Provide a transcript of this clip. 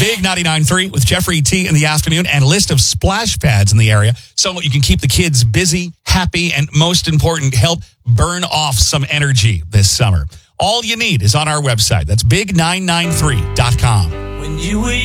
Big 99.3 with Jeffrey T in the afternoon and a list of splash pads in the area so you can keep the kids busy, happy, and most important, help burn off some energy this summer. All you need is on our website. That's big993.com. When you were